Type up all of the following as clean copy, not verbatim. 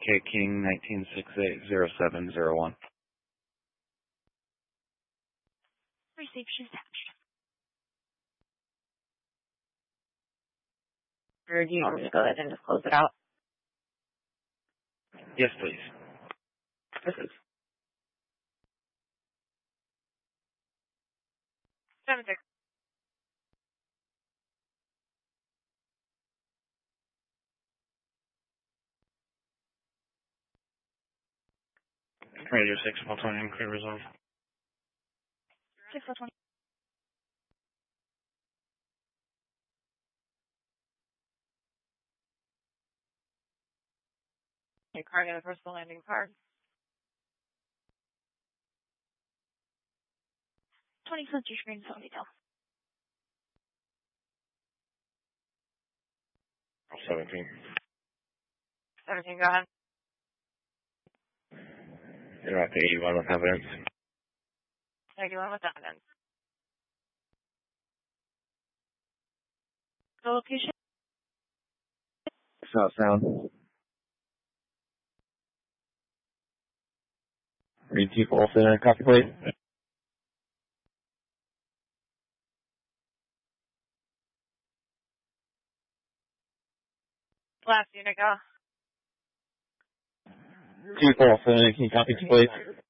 K King 19680701. Received, she's attached. Or do you want me to go ahead and just close it out? Yes, please. This is 7-6. Radio 6, 120, clear resolve. 6-20. Your card and a personal landing card. 20 cents your screen, so detail. 17. 17, go ahead. You're up to 81 with evidence. 81 with evidence. The location? South Sound. Read people also copy please. Last unit, go. People also, can you copy please?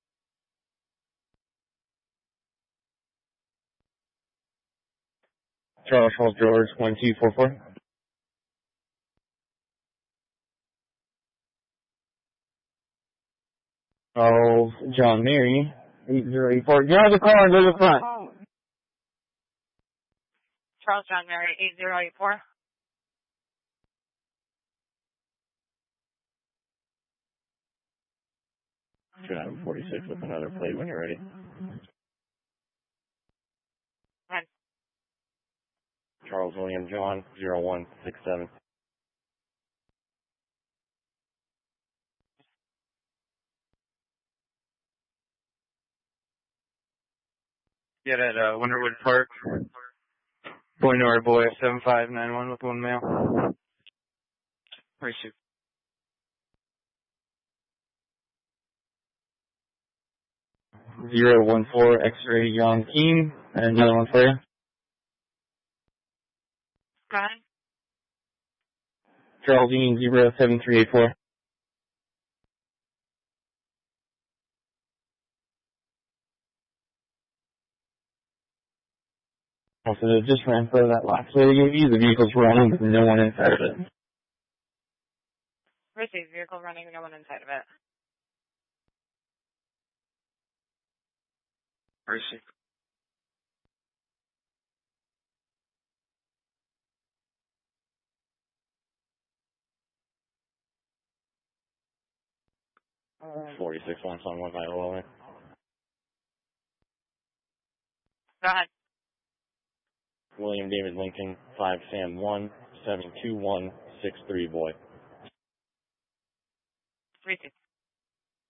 Charles George 1244. Charles John Mary 8084. Get out of the car and go to the front. Charles John Mary 8084. Should have 46 with another plate when you're ready. Fine. Charles William John 0167. Get at Winterwood Park. Boy Nora Boy 7591 with one male. Receive. 014 X-ray John Keene. And another one for you. Go ahead. Charles Dean 07384. Also, just ran for that last lady gave you. The vehicle's running with no one inside of it. Receive. Vehicle running, no one inside of it. Receive. Go 46 on one by OLA. ahead. William David Lincoln 5 Sam 1 72163 boy. Receive.